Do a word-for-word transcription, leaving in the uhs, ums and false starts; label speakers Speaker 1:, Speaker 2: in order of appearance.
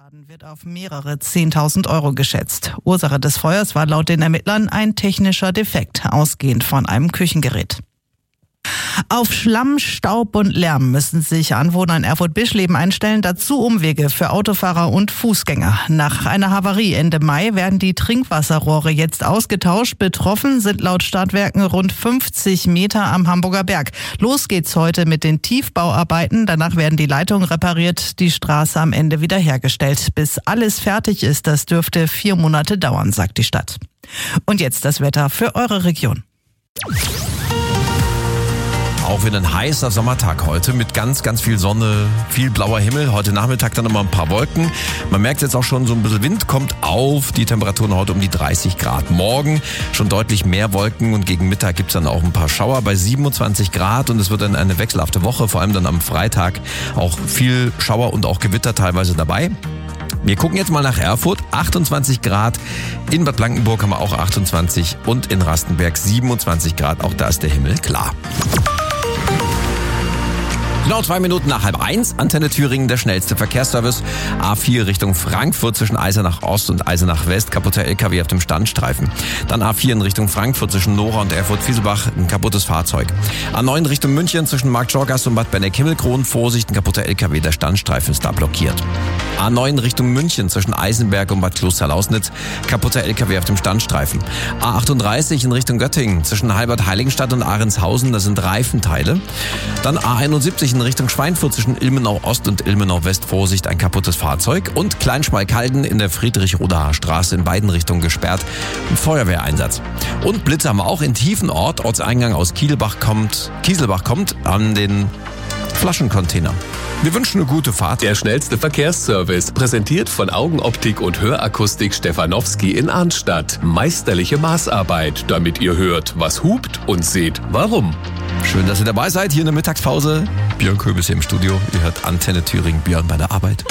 Speaker 1: Schaden wird auf mehrere zehntausend Euro geschätzt. Ursache des Feuers war laut den Ermittlern ein technischer Defekt, ausgehend von einem Küchengerät. Auf Schlamm, Staub und Lärm müssen sich Anwohner in Erfurt-Bischleben einstellen, dazu Umwege für Autofahrer und Fußgänger. Nach einer Havarie Ende Mai werden die Trinkwasserrohre jetzt ausgetauscht. Betroffen sind laut Stadtwerken rund fünfzig Meter am Hamburger Berg. Los geht's heute mit den Tiefbauarbeiten. Danach werden die Leitungen repariert, die Straße am Ende wiederhergestellt. Bis alles fertig ist, das dürfte vier Monate dauern, sagt die Stadt. Und jetzt das Wetter für eure Region.
Speaker 2: Auch wieder ein heißer Sommertag heute mit ganz, ganz viel Sonne, viel blauer Himmel. Heute Nachmittag dann nochmal ein paar Wolken. Man merkt jetzt auch schon, so ein bisschen Wind kommt auf. Die Temperaturen heute um die dreißig Grad. Morgen schon deutlich mehr Wolken und gegen Mittag gibt's dann auch ein paar Schauer bei siebenundzwanzig Grad. Und es wird dann eine wechselhafte Woche, vor allem dann am Freitag auch viel Schauer und auch Gewitter teilweise dabei. Wir gucken jetzt mal nach Erfurt, achtundzwanzig Grad, in Bad Blankenburg haben wir auch achtundzwanzig und in Rastenberg siebenundzwanzig Grad, auch da ist der Himmel klar. Genau zwei Minuten nach halb eins, Antenne Thüringen, der schnellste Verkehrsservice. A vier Richtung Frankfurt zwischen Eisenach Ost und Eisenach West, kaputter L K W auf dem Standstreifen. Dann A vier in Richtung Frankfurt zwischen Nora und Erfurt-Fieselbach, ein kaputtes Fahrzeug. A neun Richtung München zwischen Marktschorgast und Bad Benneck-Himmelkron, Vorsicht, ein kaputter L K W, der Standstreifen ist da blockiert. A neun Richtung München zwischen Eisenberg und Bad Kloster-Lausnitz, kaputter L K W auf dem Standstreifen. A achtunddreißig in Richtung Göttingen zwischen Halbert-Heiligenstadt und Ahrendshausen, das sind Reifenteile. Dann A einundsiebzig in Richtung Schweinfurt zwischen Ilmenau Ost und Ilmenau West, Vorsicht, ein kaputtes Fahrzeug. Und Kleinschmalkalden in der Friedrich-Rodacher Straße in beiden Richtungen gesperrt, ein Feuerwehreinsatz. Und Blitze haben wir auch in Tiefenort, Ortseingang aus Kielbach kommt, Kieselbach kommt an den Flaschencontainer. Wir wünschen eine gute Fahrt.
Speaker 3: Der schnellste Verkehrsservice, präsentiert von Augenakustik und Hörakustik Stefanowski in Arnstadt. Meisterliche Maßarbeit, damit ihr hört, was hupt und seht, warum.
Speaker 2: Schön, dass ihr dabei seid. Hier in der Mittagspause. Björn Köbis hier im Studio. Ihr hört Antenne Thüringen. Björn bei der Arbeit.